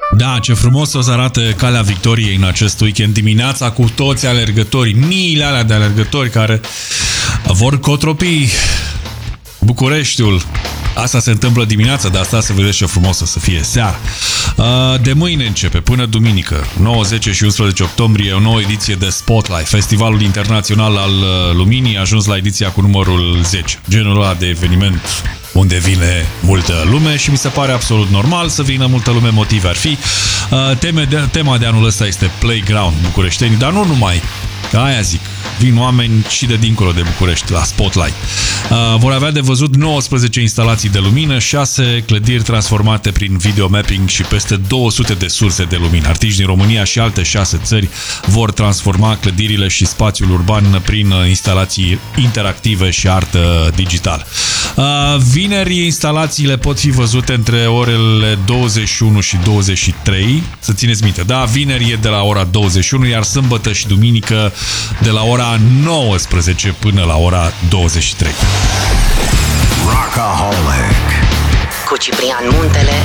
Da, ce frumos o să arate Calea Victoriei în acest weekend dimineața cu toți alergătorii, miile alea de alergători care vor cotropi Bucureștiul. Asta se întâmplă dimineața, dar asta să vedeți ce frumos o să fie seara. De mâine începe, până duminică, 9, 10 și 11 octombrie, o nouă ediție de Spotlight, Festivalul Internațional al Luminii, a ajuns la ediția cu numărul 10. Genul ăla de eveniment unde vine multă lume și mi se pare absolut normal să vină multă lume, motive ar fi. Tema de anul ăsta este Playground bucureștenii, dar nu numai. Că aia zic, vin oameni și de dincolo de București la Spotlight. Vor avea de văzut 19 instalații de lumină, 6 clădiri transformate prin videomapping și peste 200 de surse de lumină. Artiști din România și alte 6 țări vor transforma clădirile și spațiul urban prin instalații interactive și artă digitală. Vineri, instalațiile pot fi văzute între orele 21 și 23. Să țineți minte, da? Vineri e de la ora 21, iar sâmbătă și duminică de la ora 19 până la ora 23. Rockaholic cu Ciprian Muntele